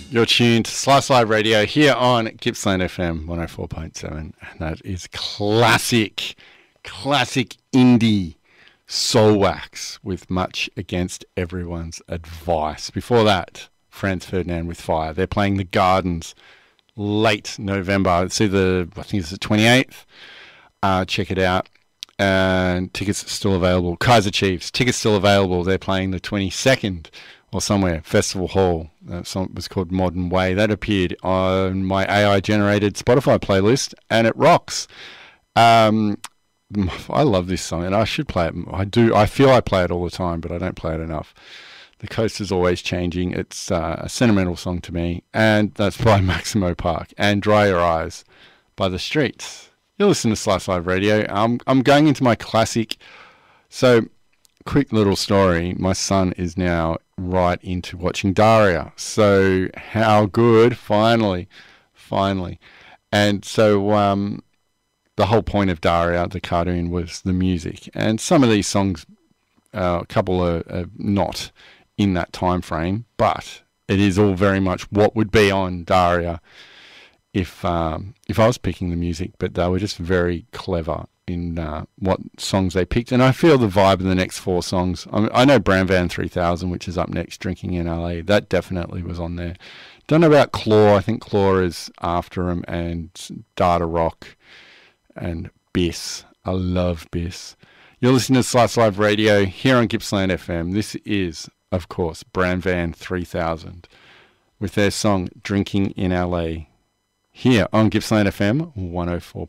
You're tuned to Slice Live Radio here on Gippsland FM 104.7, and that is classic indie soul wax with Much Against Everyone's Advice. Before that, Franz Ferdinand with Fire. They're playing the Gardens late November. It's either, I think it's the 28th. Check it out. And tickets are still available. Kaiser Chiefs, tickets still available. They're playing the 22nd. Or somewhere, Festival Hall. That song was called Modern Way. That appeared on my AI-generated Spotify playlist, and it rocks. I love this song, and I should play it. I do. I feel I play it all the time, but I don't play it enough. The Coast is Always Changing. It's a sentimental song to me, and that's by Maximo Park. And Dry Your Eyes by The Streets. You're listening to Slice Live Radio. I'm going into my classic. So, quick little story. My son is now right into watching Daria. So how good, finally. And so the whole point of Daria, the cartoon, was the music. And some of these songs, a couple are not in that time frame, but it is all very much what would be on Daria if I was picking the music. But they were just very clever in what songs they picked, and I feel the vibe of the next four songs. I know Bram Van 3000, which is up next, Drinking in LA, that definitely was on there. Don't know about Claw. I think Claw is after him, and Data Rock and Biss. I love Biss. You're listening to Slice Live Radio here on Gippsland FM. This is, of course, Bram Van 3000 with their song Drinking in LA here on Gippsland FM 104.7.